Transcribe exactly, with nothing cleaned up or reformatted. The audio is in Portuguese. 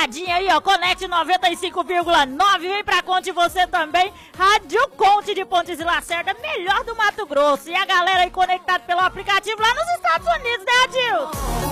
ligadinha aí, ó, Conecte noventa e cinco vírgula nove, vem pra Conte você também, Rádio Conte de Pontes e Lacerda, melhor do Mato Grosso, e a galera aí conectada pelo aplicativo lá nos Estados Unidos, né, Adilson?